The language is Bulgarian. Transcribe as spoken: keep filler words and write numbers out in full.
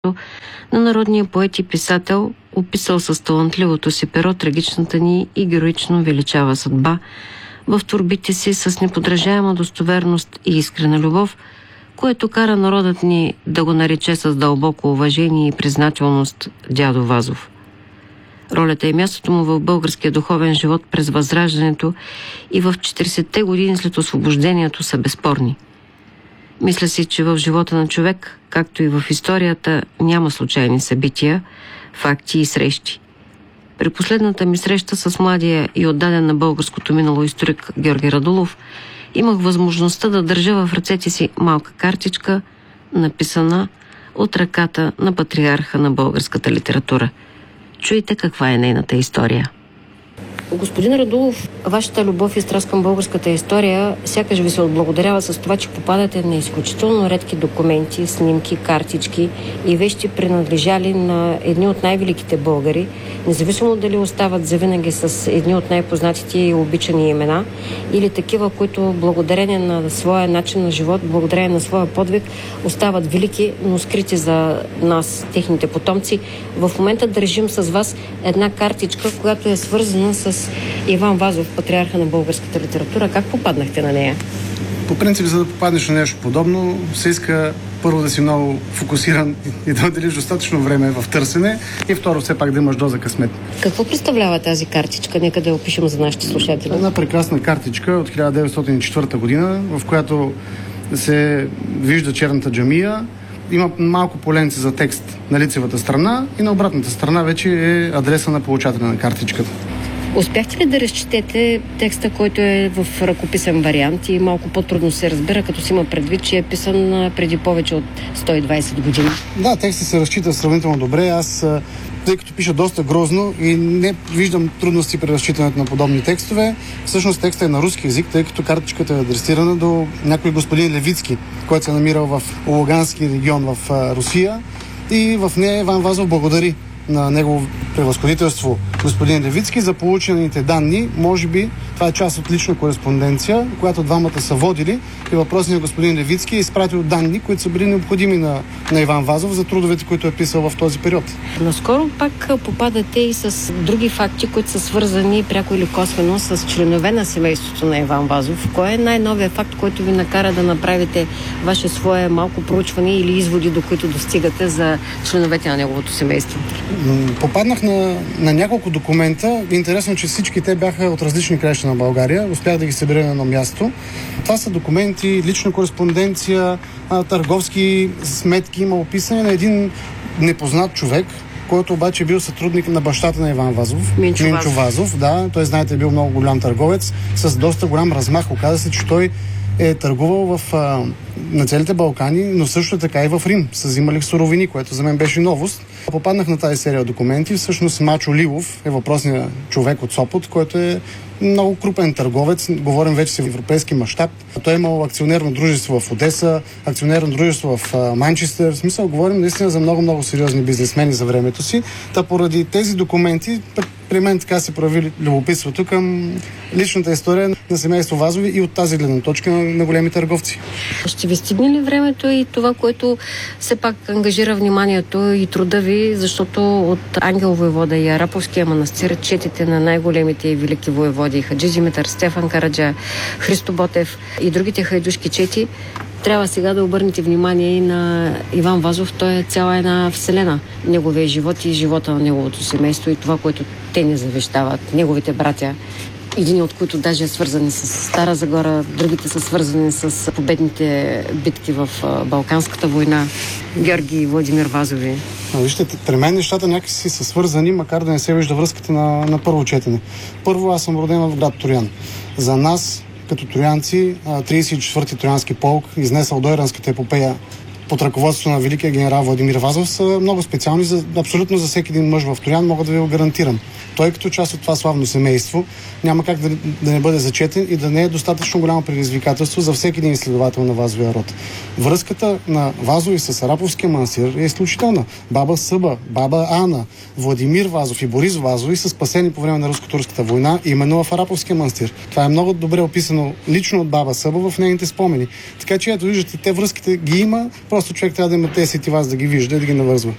на народния поет и писател, описал с талантливото си перо трагичната ни и героично величава съдба, в творбите си с неподражаема достоверност и искрена любов, което кара народът ни да го нарече с дълбоко уважение и признателност дядо Вазов. Ролята и мястото му в българския духовен живот през Възраждането и в четиридесетте години след освобождението са безспорни. Мисля си, че в живота на човек, както и в историята, няма случайни събития, факти и срещи. При последната ми среща с младия и отдаден на българското минало историк Георги Радулов, имах възможността да държа в ръцете си малка картичка, написана от ръката на патриарха на българската литература. Чуйте каква е нейната история. Господин Радулов, вашата любов и страст към българската история сякаш ви се отблагодарява с това, че попадате на изключително редки документи, снимки, картички и вещи, принадлежали на едни от най-великите българи, независимо дали остават завинаги с едни от най-познатите и обичани имена, или такива, които благодарение на своя начин на живот, благодарение на своя подвиг, остават велики, но скрити за нас, техните потомци. В момента държим с вас една картичка, която е свързана с Иван Вазов, патриарха на българската литература. Как попаднахте на нея? По принцип, за да попаднеш на нещо подобно, се иска първо да си много фокусиран и да отделиш достатъчно време в търсене и второ, все пак да имаш доза късмет. Какво представлява тази картичка? Нека да я опишем за нашите слушатели. Една прекрасна картичка от хиляда деветстотин и четвърта година, в която се вижда черната джамия. Има малко поленце за текст на лицевата страна и на обратната страна вече е адреса на получателя на картичката. Успяхте ли да разчетете текста, който е в ръкописен вариант и малко по-трудно се разбира, като си има предвид, че е писан преди повече от сто и двадесет години? Да, текстът се разчита сравнително добре. Аз, тъй като пиша доста грозно и не виждам трудности при разчитането на подобни текстове, всъщност текстът е на руски език, тъй като картичката е адресирана до някой господин Левицки, който се е намирал в Лугански регион в Русия, и в нея Иван Вазов благодари на негово превъзходителство господин Левицки за получените данни. Може би това е част от лична кореспонденция, която двамата са водили, и въпросният господин Левицки е изпратил данни, които са били необходими на, на Иван Вазов за трудовете, които е писал в този период. Наскоро пак попадате и с други факти, които са свързани пряко или косвено с членове на семейството на Иван Вазов. Кой е най-новият факт, който ви накара да направите ваше свое малко проучване или изводи, до които достигате за членовете на неговото семейство? Попаднах на, на няколко документа. Интересно, че всички те бяха от различни краища на България. Успях да ги събера на едно място. Това са документи, лична кореспонденция, търговски сметки. Има описане на един непознат човек, който обаче е бил сътрудник на бащата на Иван Вазов. Минчо, Минчо Вазов. Да, той, знаете, е бил много голям търговец с доста голям размах. Оказа се, че той е търгувал в, а, на целите Балкани, но също така и в Рим. Са взимали суровини, което за мен беше новост. Попаднах на тази серия документи. Всъщност Мачо Лилов е въпросният човек от Сопот, който е много крупен търговец. Говорим вече с европейски мащаб. Той е имал акционерно дружество в Одеса, акционерно дружество в а, Манчестър. В смисъл, говорим наистина за много-много сериозни бизнесмени за времето си. Та поради тези документи при мен така се прояви любопитството към личната история на семейство Вазови и от тази гледна точка на, на големи търговци. Ще ви стигне ли времето и това, което все пак ангажира вниманието и труда ви, защото от Ангел войвода и Араповския манастир четите на най-големите и велики войводи Хаджи Димитър, Стефан Караджа, Христо Ботев и другите хайдушки чети, трябва сега да обърнете внимание и на Иван Вазов. Той е цяла една вселена. Неговия живот и живота на неговото семейство и това, което те ни завещават, неговите братя. Един от които даже е свързани с Стара Загора, другите са свързани с победните битки в Балканската война. Георги и Владимир Вазови. А, вижте, при мен нещата някакси са свързани, макар да не се вижда връзката на, на първо четене. Първо, аз съм роден в град Троян. За нас, като троянци, тридесет и четвърти троянски полк, изнесъл Дойранската епопея под ръководството на великия генерал Владимир Вазов, са много специални. За, абсолютно за всеки един мъж в Троян мога да ви го гарантирам. Той като част от това славно семейство няма как да, да не бъде зачетен и да не е достатъчно голямо предизвикателство за всеки един изследовател на Вазовия род. Връзката на Вазови с Араповския манастир е изключителна. Баба Съба, баба Ана, Владимир Вазов и Борис Вазови са спасени по време на руско-турската война именно в Араповския манастир. Това е много добре описано лично от баба Съба в нейните спомени. Така че, ето виждате, те връзките ги има, просто човек трябва да има тези сетива, за да ги вижда и да ги навързва.